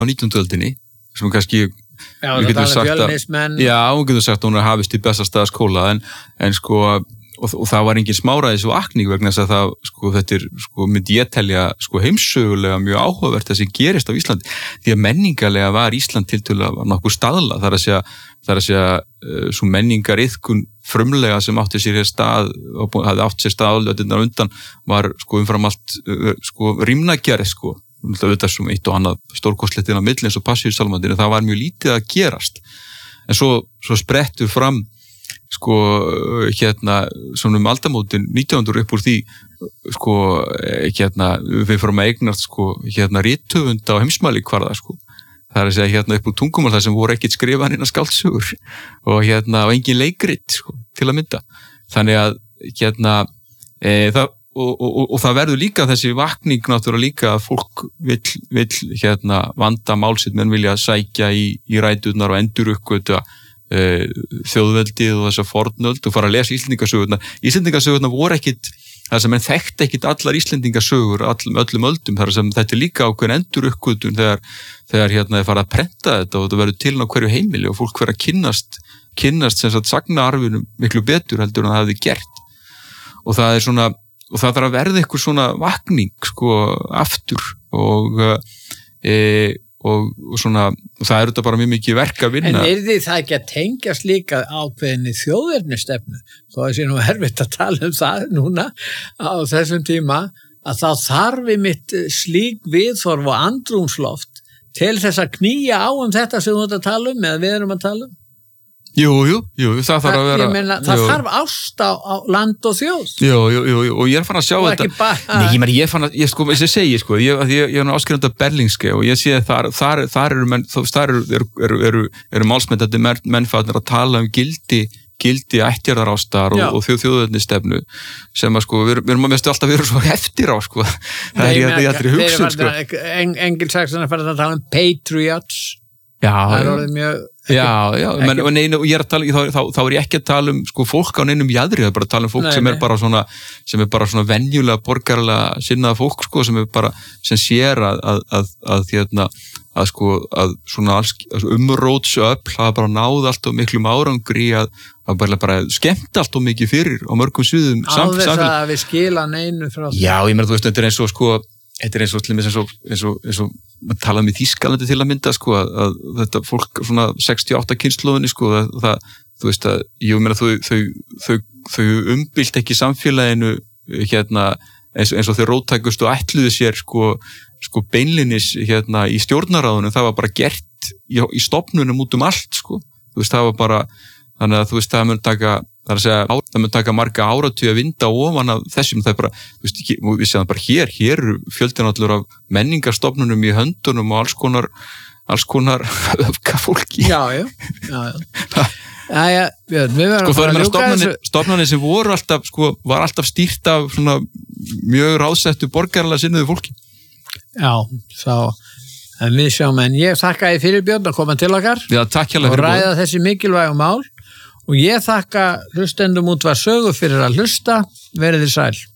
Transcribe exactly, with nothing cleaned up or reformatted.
á nítjándu öldinni sem kannski Já, það tala fjölnismenn. Já, hún getur sagt að hún er hafist í Bessastaðaskóla en, en sko, og, og það var engin smáræðis og akning vegna þess að það, sko, þetta er, sko, myndi ég telja, sko, heimsögulega mjög áhugavert það sem gerist á Íslandi, því að menningarlega var Ísland tiltölulega nokkuð staðla, það er að segja, það er að segja, uh, svo menningariðkun frumlega sem átti sér stað, hafði átt sér stað álöðinnar undan, var, sko, umfram allt, uh, sko, rímnagerð, sko, auðvitað sem eitt og annað stórkostlegt inn á milli eins og Passíusálmarnir, það var mjög lítið að gerast en svo, svo sprettur fram sko hérna svona um aldamótin nítján hundruð upp úr því sko hérna við fórum að eignast sko hérna rithöfunda á heimsmælikvarða sko það er að segja hérna upp úr tungumál það sem voru ekkert skrifað inn að skáldsögur og hérna og engin leikrit sko til að mynda þannig að hérna e, það Og, og, og það verður líka þessi vakning náttúrulega líka að fólk vill, vill hérna vanda málsitt menn vilja sækja í, í ræturnar og enduruppgöta e, þjóðveldið og þessa fornöld og fara að lesa Íslendingasögurnar. Íslendingasögurnar voru ekkit, það sem menn þekkt ekkit allar Íslendingasögur all, öllum öldum, þar sem þetta er líka ákveðin enduruppgötun þegar, þegar hérna er farið að prenta þetta og þetta verður til á hverju heimili og fólk verður að kynnast, kynnast sem sagt sagnaarfinum miklu betur heldur en það hefði gert. Og það er svona og það þarf að verða eitthvað svona vakning sko aftur og, e, og, og svona og það er þetta bara mjög mikið verk að vinna. En er því það ekki að tengjast líka ákveðinni þjóðernistefnu þó að sé nú erfitt að tala um það núna á þessum tíma að þá þarf við mitt slík viðþorf og andrúmsloft til þess að knýja á um þetta sem þú ert að tala um eða við erum að tala um. Jú, jú, jú, það þarf að vera... Ég meina, það jú. Þarf ást á, á land og þjóð. Jú, jú, jú, og ég er fann að sjá og þetta... Bara... Nei, ég, ég fann að, ég sko, þess að segja, sko, ég, ég, ég er áskrifandi af Berlingske og ég sé að þar, þar, þar eru menn, þar eru, eru, eru, eru, eru málsmyndandi menn, mennfæðnir að tala um gildi, gildi ættjarðarástar og, og þjóð þjóðöldnistefnu sem að, sko, við, við erum að mestu alltaf verið svo eftir á, sko. Það er ég að þetta er hugsun, sko. Engilsaxarnir fara að tala um patriots. Já, það er orðið mjög... Já, já, menn, og neina, og ég er að tala, þá, þá, þá er ég ekki að tala um, sko, fólk á neinum jæðri, það er bara að tala um fólk nei, sem er nei. bara svona, sem er bara svona venjulega, borgarlega sinnaða fólk, sko, sem er bara, sem sér að, að, að, að, hérna, að, sko, að svona alls, umrótsöfl, það er bara náð allt og miklum árangri að, að bara, bara skemmt allt og mikið fyrir á mörgum sviðum. Á þess að við skila neinu frá því. Já, ég meina, þú veist, þetta er eins og, sko, þetta er eins og, eins og, eins og, eins og, maður talaði með Þýskalandi til að mynda, sko, að, að þetta fólk, svona sextíu og átta kynslóðinni, sko, að það, þú veist að, ég meina, þau, þau, þau, þau umbylt ekki samfélaginu, hérna, eins, eins og þau róttækust og ætluðu sér, sko, sko, beinlinis, hérna, í stjórnaráðunum, það var bara gert í, í stofnunum út um allt, sko, þú veist, það var bara, þannig að, þú veist, það mun taka, það er að segja, það mun taka marga áratugi að vinda ofan af þessum, það er bara, þú veist, við séum bara hér, hér eru fjöldin allur af menningarstofnunum í höndunum og alls konar, alls konar öfka fólki. Já, já, já, já. Jæja, Björn, við verðum sko, að fara að ljúka þessu. Stofnanir sem voru alltaf, sko, var alltaf stýrt af svona mjög ráðsettu borgarlega sinnuðu fólki. Já, þá, en við sjáum, en ég þakka þér fyrir Björn að koma til okkar. Já, takk hérlega fyrir og ræða boð. Þessi mikilvægum mál. Og ég þakka hlustendum Útvarp Sögu fyrir að hlusta, verið þið sæl.